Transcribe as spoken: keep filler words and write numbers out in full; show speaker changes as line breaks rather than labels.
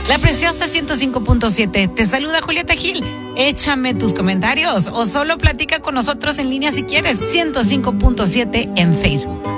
La Preciosa ciento cinco punto siete. Te saluda Julieta Gil. Échame tus comentarios o solo platica con nosotros en línea si quieres. ciento cinco punto siete en Facebook.